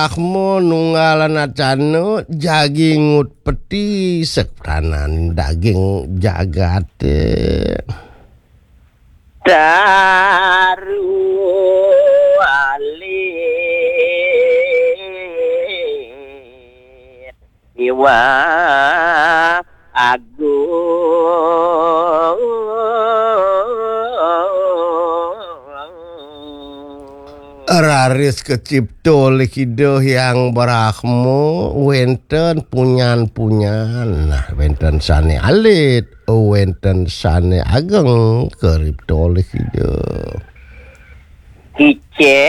Akmo nunggalan acanu jagingut peti sekanan daging jagate daru alit iwa raris kecipto likido yang berakmu wenten punyan nah wenten sane alit wenten sane ageng keripto likido kice